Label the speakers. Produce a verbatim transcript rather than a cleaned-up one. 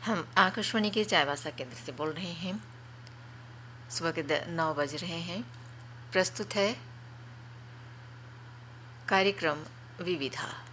Speaker 1: हम आकाशवाणी के चाईबासा केंद्र से बोल रहे हैं। सुबह के नौ बज रहे हैं। प्रस्तुत है कार्यक्रम विविधा।